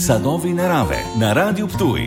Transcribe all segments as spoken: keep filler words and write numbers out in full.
Sadovi narave na Radiu Ptuj.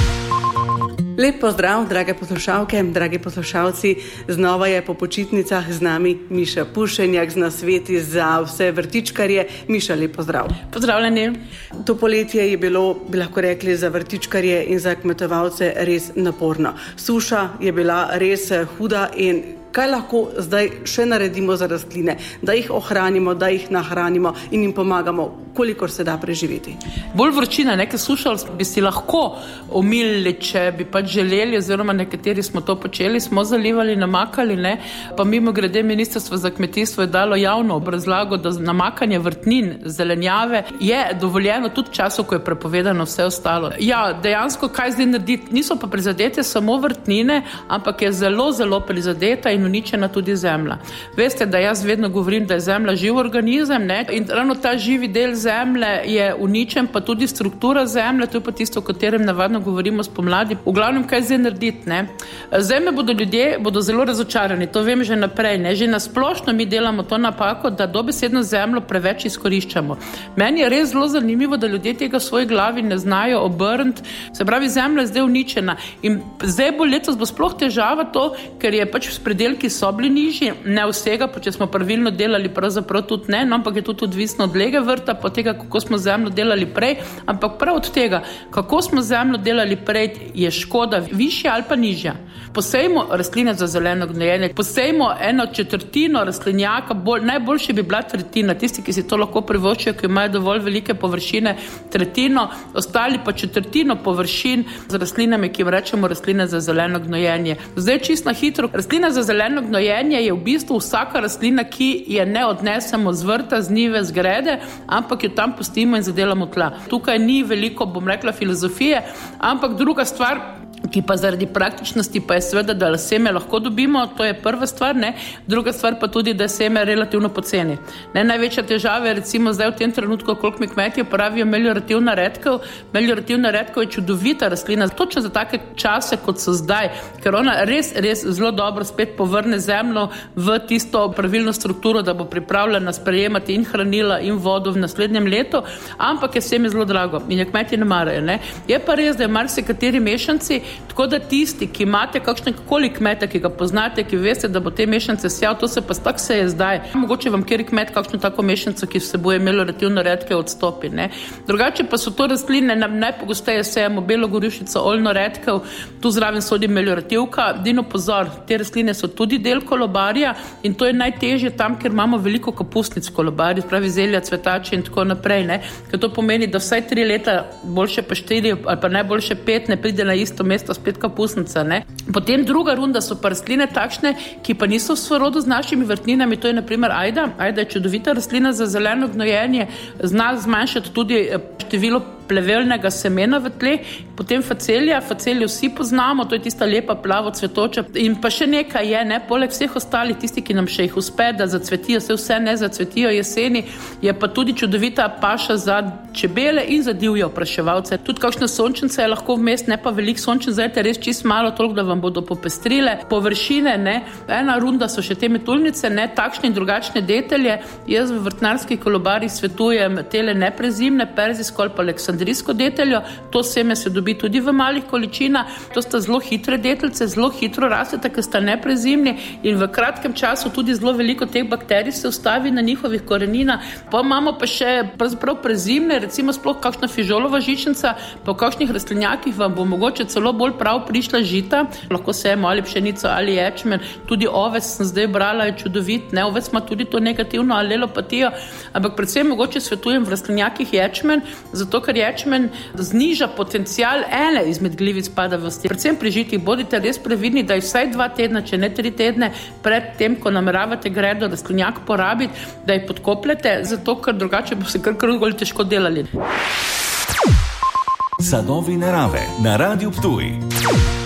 Lep pozdrav, drage poslušalke, dragi poslušalci. Znova je po počitnicah z nami Miša Pušenjak z nasveti za vse vrtičkarje. Miša, lep pozdrav. Pozdravljeni. To poletje je bilo, bi lahko rekli, za vrtičkarje in za kmetovalce res naporno. Suša je bila res huda in kaj lahko zdaj še naredimo za rastline, da jih ohranimo, da jih nahranimo in jim pomagamo, kolikor se da preživeti. Bolj vročina, nekaj sušal bi si lahko omilili, če bi pač želeli, oziroma nekateri smo to počeli, smo zalivali, namakali, ne? Pa mimo grede Ministrstvo za kmetijstvo je dalo javno obrazlago, da namakanje vrtnin, zelenjave je dovoljeno tudi v času, ko je prepovedano vse ostalo. Ja, dejansko kaj zdaj narediti? Niso pa prizadete samo vrtnine, ampak je zelo, zelo prizadeta in uničena tudi zemlja. Veste, da jaz vedno govorim, da je zemlja živ organizem, ne? In ravno ta živi del zemlje je uničen, pa tudi struktura zemlje, to je pa tisto, o katerem navadno govorimo spomladi. V glavnem, kaj zdaj narediti, ne? Zemlje bodo ljudje, bodo zelo razočarani, to vem že naprej, ne? Že nasplošno mi delamo to napako, da dobesedno zemljo preveč izkoriščamo. Meni je res zelo zanimivo, da ljudje tega v svoji glavi ne znajo obrniti. Se pravi, zemlja je zdaj uničena in zdaj bo letos bo sploh težava to, ker je pač predelki so bili nižji, ne vsega, pa če smo pravilno delali, pravzaprav tudi ne, no, ampak je tudi odvisno od lege vrta, pa tega, kako smo zemljo delali prej, ampak prav od tega, kako smo zemljo delali prej, je škoda višja ali pa nižja. Posejmo rastline za zeleno gnojenje, posejmo eno četrtino rastlinjaka, bolj, najboljše bi bila tretjina, tisti, ki si to lahko privoščijo, ki imajo dovolj velike površine, tretjino, ostali pa četrtino površin z rastlinami, ki jim rečemo rastline za zeleno gnojenje. Zdaj čisto hitro, rastlina za zeleno gnojenje je v bistvu vsaka rastlina, ki je ne odnesemo z vrta, z njive, z grede, ampak jo tam pustimo in zadelamo tla. Tukaj ni veliko, bom rekla, filozofije, ampak druga stvar, ki pa zaradi praktičnosti pa je seveda, da seme lahko dobimo, to je prva stvar, ne? Druga stvar pa tudi, da je seme relativno poceni. Ne? Največja težava je recimo zdaj v tem trenutku, koliko mi kmetje pravijo meliorativna redkev. Meliorativna redkev je čudovita rastlina, točno za take čase, kot so zdaj, ker ona res, res zelo dobro spet povrne zemljo v tisto pravilno strukturo, da bo pripravljena sprejemati in hranila in vodo v naslednjem letu, ampak je seme zelo drago in je kmetje ne marajo. Ne? Je pa res, da je marsikateri mešanci, tako da tisti, ki imate kakšne kakoli kmeta, ki ga poznate, ki veste, da bo te mešance sjal, to se pa tak se je zdaj. Mogoče vam kjer kmet kakšno tako mešanco, ki vsebuje meliorativno redkev, odstopi. Ne? Drugače pa so to rastline, najpogosteje sejemo belo gorjušico, oljno redkev, tu zraven sodi meliorativka. Dino pozor, te rastline so tudi del kolobarja in to je najtežje tam, ker imamo veliko kapustnic v kolobarju, pravi zelja, cvetače in tako naprej. Ne? Ker to pomeni, da vsaj tri leta, boljše pa štiri ali pa najboljše pet, ne pride na isto mesto spet kapusnica. Ne? Potem druga runda so pa rastline takšne, ki pa niso v sorodu z našimi vrtninami, to je na primer ajda. Ajda je čudovita rastlina za zeleno gnojenje, zna zmanjšati tudi število plevelnega semena v tleh, potem facelija, facelijo vsi poznamo, to je tista lepa plavo cvetoča in pa še nekaj je, ne, poleg vseh ostalih, tisti, ki nam še jih uspe, da zacvetijo, se vse ne zacvetijo jeseni, je pa tudi čudovita paša za čebele in za divje opraševalce. Tudi kakšna sončnica je lahko vmes, ne pa veliko sončen, zdaj je res čist malo, toliko, da vam bodo popestrile površine, ne, ena runda so še te metulnice, ne, takšne in drugačne detelje, jaz v vrtnarskih kolobarjih svetujem tele neprezimne, perzijsko ali pa aleksandrijsko deteljo, to seme se dobi tudi v malih količinah, to sta zelo hitre deteljice, zelo hitro rasteta, ker sta neprezimni in v kratkem času tudi zelo veliko teh bakterij se ustavi na njihovih koreninah. Pa imamo pa še pravzaprav prezimne, recimo sploh kakšna fižolova žičnica, pa v kakšnih rastlinjakih vam bo mogoče celo bolj prav prišla žita, lahko sejemo ali pšenico ali ječmen, tudi oves sem zdaj brala, je čudovit, ne, oves ima tudi to negativno alelopatijo, ampak predvsem mogoče svetujem v rastlinjakih ječmen, zato ker ječmen zniža potencial ene izmed glivic padavosti. Predvsem pri žitih bodite res previdni, da je vsaj dva tedna, če ne tri tedne pred tem, ko nameravate gredo rastlinjak porabiti, da jih podkopljete, zato ker drugače bo se kar kar težko delali. Sadovi narave na Radiu Ptuj.